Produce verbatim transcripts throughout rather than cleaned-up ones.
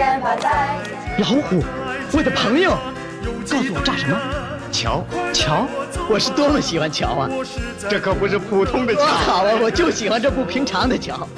见吧，再见。 老虎，我的朋友，告诉我炸什么？桥，桥，我是多么喜欢桥啊！这可不是普通的桥。好啊，我就喜欢这不平常的桥。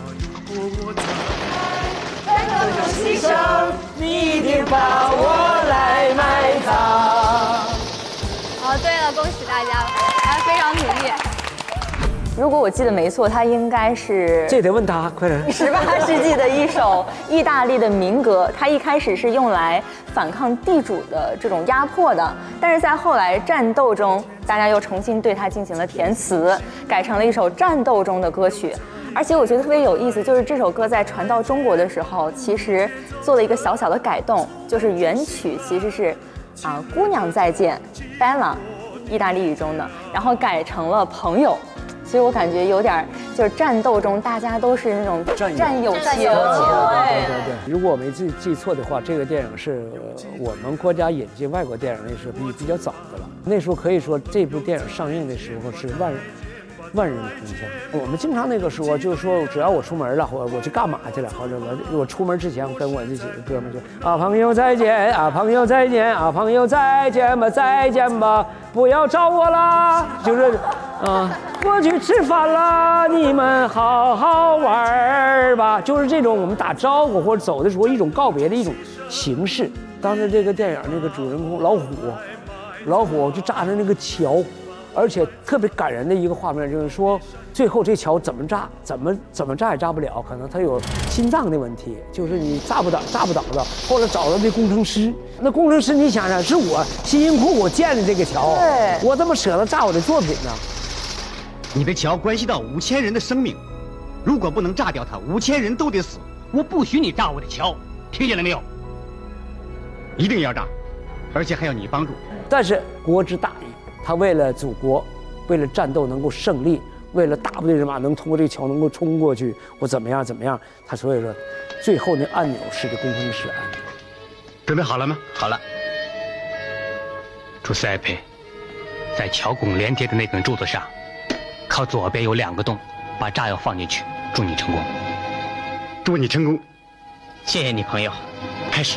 牺牲，你一定把我来埋葬。 哦，对了，恭喜大家了，还非常努力。 如果我记得没错，它应该是这得问他，快点。 十八世纪的一首意大利的民歌，它一开始是用来反抗地主的这种压迫的，但是在后来战斗中，大家又重新对它进行了填词，改成了一首战斗中的歌曲。而且我觉得特别有意思，就是这首歌在传到中国的时候，其实做了一个小小的改动，就是原曲其实是啊“姑娘再见 ”，Bella， 意大利语中的，然后改成了“朋友”。所以我感觉有点就是战斗中大家都是那种战友情。 对对对。如果我没记记错的话，这个电影是我们国家引进外国电影那时候比比较早的了。那时候可以说这部电影上映的时候是万万人空巷。我们经常那个说，就是说只要我出门了，我我去干嘛去了，或者我我出门之前，我跟我这几个哥们就啊朋友再见啊朋友再见啊朋友再见吧再见吧，不要找我啦，就是啊我去吃饭啦，你们好好玩吧，就是这种我们打招呼或者走的时候一种告别的一种形式。当时这个电影那个主人公老虎，老虎就炸着那个桥。而且特别感人的一个画面就是说，最后这桥怎么炸，怎么怎么炸也炸不了，可能他有心脏的问题，就是你炸不倒，炸不倒的。后来找了那工程师，那工程师你想想，是我辛辛苦苦建的这个桥， 对， 我怎么舍得炸我的作品呢？ 你的桥关系到五千人的生命，如果不能炸掉它，五千人都得死。我不许你炸我的桥，听见了没有？一定要炸，而且还要你帮助。 但是国之大义。他为了祖国，为了战斗能够胜利，为了大部队人马能通过这个桥能够冲过去，或怎么样怎么样，他所以说，最后那按钮是这工程师按的。 准备好了吗？ 好了。朱斯艾佩，在桥拱连接的那根柱子上，靠左边有两个洞，把炸药放进去。祝你成功。 祝你成功。 谢谢你，朋友。 开始。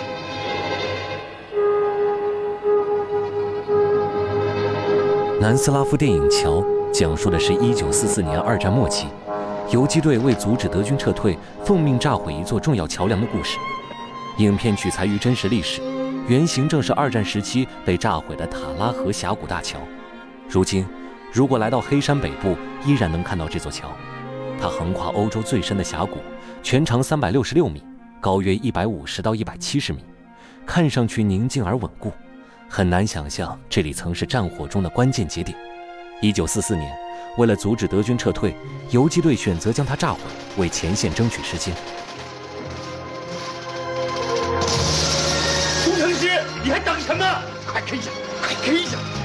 南斯拉夫电影《桥》讲述的是一九四四年二战末期，游击队为阻止德军撤退，奉命炸毁一座重要桥梁的故事。影片取材于真实历史，原型正是二战时期被炸毁的塔拉河峡谷大桥。如今，如果来到黑山北部，依然能看到这座桥。它横跨欧洲最深的峡谷，全长三百六十六米，高约一百五十到一百七十米，看上去宁静而稳固。很难想象这里曾是战火中的关键节点。一九四四年，为了阻止德军撤退，游击队选择将它炸毁，为前线争取时间。 工程师，你还等什么？快开下，快开下！